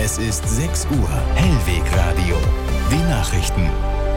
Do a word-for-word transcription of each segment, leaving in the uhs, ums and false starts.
Es ist sechs Uhr. Hellwegradio. Die Nachrichten.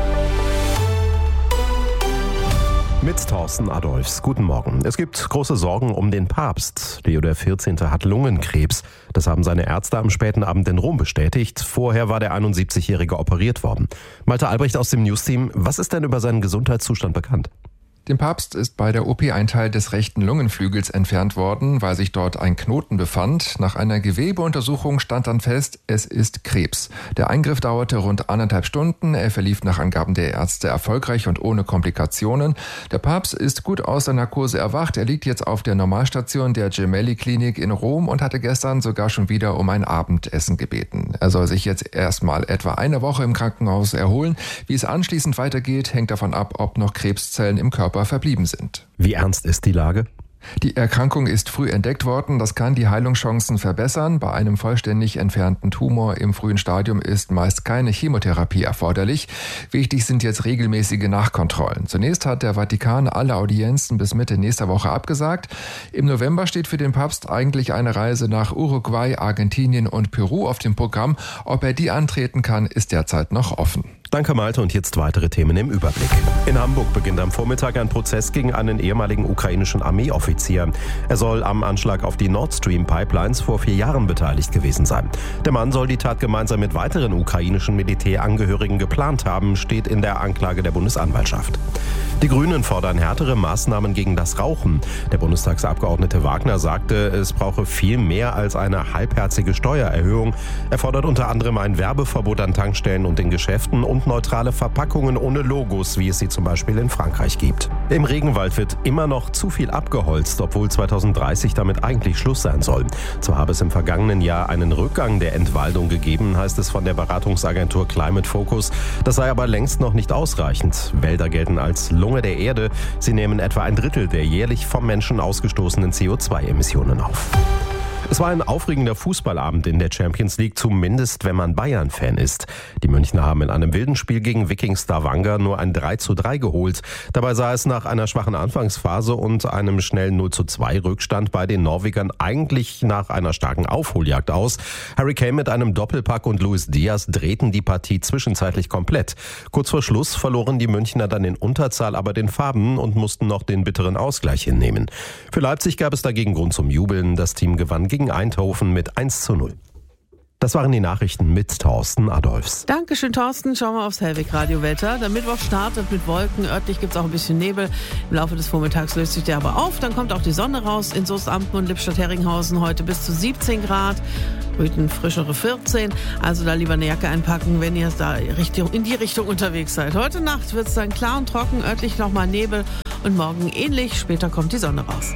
Mit Thorsten Adolphs. Guten Morgen. Es gibt große Sorgen um den Papst. Leo der vierzehnte hat Lungenkrebs. Das haben seine Ärzte am späten Abend in Rom bestätigt. Vorher war der einundsiebzigjährige operiert worden. Malte Albrecht aus dem Newsteam. Was ist denn über seinen Gesundheitszustand bekannt? Dem Papst ist bei der O P ein Teil des rechten Lungenflügels entfernt worden, weil sich dort ein Knoten befand. Nach einer Gewebeuntersuchung stand dann fest, es ist Krebs. Der Eingriff dauerte rund anderthalb Stunden. Er verlief nach Angaben der Ärzte erfolgreich und ohne Komplikationen. Der Papst ist gut aus der Narkose erwacht. Er liegt jetzt auf der Normalstation der Gemelli-Klinik in Rom und hatte gestern sogar schon wieder um ein Abendessen gebeten. Er soll sich jetzt erstmal etwa eine Woche im Krankenhaus erholen. Wie es anschließend weitergeht, hängt davon ab, ob noch Krebszellen im Körper verblieben sind. Wie ernst ist die Lage? Die Erkrankung ist früh entdeckt worden. Das kann die Heilungschancen verbessern. Bei einem vollständig entfernten Tumor im frühen Stadium ist meist keine Chemotherapie erforderlich. Wichtig sind jetzt regelmäßige Nachkontrollen. Zunächst hat der Vatikan alle Audienzen bis Mitte nächster Woche abgesagt. Im November steht für den Papst eigentlich eine Reise nach Uruguay, Argentinien und Peru auf dem Programm. Ob er die antreten kann, ist derzeit noch offen. Danke Malte und jetzt weitere Themen im Überblick. In Hamburg beginnt am Vormittag ein Prozess gegen einen ehemaligen ukrainischen Armeeoffizier. Er soll am Anschlag auf die Nord Stream Pipelines vor vier Jahren beteiligt gewesen sein. Der Mann soll die Tat gemeinsam mit weiteren ukrainischen Militärangehörigen geplant haben, steht in der Anklage der Bundesanwaltschaft. Die Grünen fordern härtere Maßnahmen gegen das Rauchen. Der Bundestagsabgeordnete Wagner sagte, es brauche viel mehr als eine halbherzige Steuererhöhung. Er fordert unter anderem ein Werbeverbot an Tankstellen und in Geschäften und neutrale Verpackungen ohne Logos, wie es sie zum Beispiel in Frankreich gibt. Im Regenwald wird immer noch zu viel abgeholzt, obwohl zweitausenddreißig damit eigentlich Schluss sein soll. Zwar habe es im vergangenen Jahr einen Rückgang der Entwaldung gegeben, heißt es von der Beratungsagentur Climate Focus. Das sei aber längst noch nicht ausreichend. Wälder gelten als Lunge der Erde. Sie nehmen etwa ein Drittel der jährlich vom Menschen ausgestoßenen C O zwei Emissionen auf. Es war ein aufregender Fußballabend in der Champions League, zumindest wenn man Bayern-Fan ist. Die Münchner haben in einem wilden Spiel gegen Viking Stavanger nur ein drei zu drei geholt. Dabei sah es nach einer schwachen Anfangsphase und einem schnellen null zu zwei Rückstand bei den Norwegern eigentlich nach einer starken Aufholjagd aus. Harry Kane mit einem Doppelpack und Luis Diaz drehten die Partie zwischenzeitlich komplett. Kurz vor Schluss verloren die Münchner dann in Unterzahl aber den Faden und mussten noch den bitteren Ausgleich hinnehmen. Für Leipzig gab es dagegen Grund zum Jubeln. Das Team gewann gegen Eindhoven mit eins zu null. Das waren die Nachrichten mit Thorsten Adolphs. Dankeschön, Thorsten. Schauen wir aufs Hellwegradio-Wetter. Der Mittwoch startet mit Wolken. Örtlich gibt es auch ein bisschen Nebel. Im Laufe des Vormittags löst sich der aber auf. Dann kommt auch die Sonne raus. In Soest-Ampten und Lippstadt-Herringhausen heute bis zu siebzehn Grad. Rüthen frischere vierzehn. Also da lieber eine Jacke einpacken, wenn ihr da in die Richtung unterwegs seid. Heute Nacht wird es dann klar und trocken. Örtlich nochmal Nebel. Und morgen ähnlich. Später kommt die Sonne raus.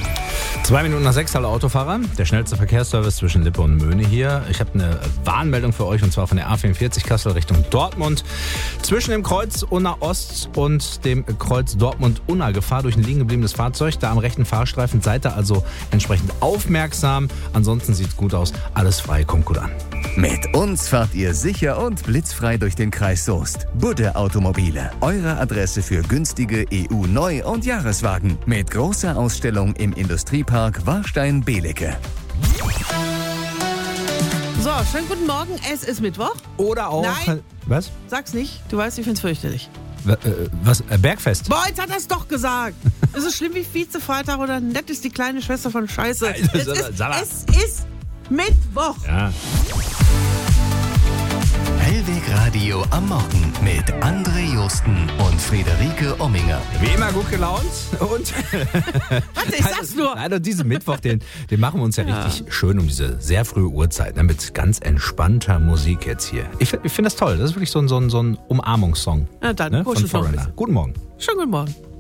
Zwei Minuten nach sechs, hallo Autofahrer. Der schnellste Verkehrsservice zwischen Lippe und Möhne hier. Ich habe eine Warnmeldung für euch und zwar von der A vierundvierzig Kassel Richtung Dortmund. Zwischen dem Kreuz Unna Ost und dem Kreuz Dortmund-Unna Gefahr durch ein liegen gebliebenes Fahrzeug. Da am rechten Fahrstreifen seid ihr also entsprechend aufmerksam. Ansonsten sieht's gut aus. Alles frei, kommt gut an. Mit uns fahrt ihr sicher und blitzfrei durch den Kreis Soest. Budde Automobile. Eure Adresse für günstige E U-Neu- und Jahreswagen. Mit großer Ausstellung im Industriepark Warstein-Belecke. So, schönen guten Morgen. Es ist Mittwoch. Oder auch... Nein. Was? Sag's nicht. Du weißt, ich find's fürchterlich. Was? Bergfest? Boah, jetzt hat er es doch gesagt. Ist es schlimm wie Vize-Freitag oder nett ist die kleine Schwester von Scheiße? Es ist, es ist Mittwoch. Ja. Hellwegradio am Morgen mit André Josten und Friederike Omminger. Wie immer gut gelaunt und... Warte, ich sag's nur. Nein, und diesen Mittwoch, den, den machen wir uns ja, ja richtig schön um diese sehr frühe Uhrzeit, ne, mit ganz entspannter Musik jetzt hier. Ich, ich finde das toll. Das ist wirklich so ein, so ein, so ein Umarmungssong. Na dann, ne, von Foreigner. Guten Morgen. Schönen guten Morgen.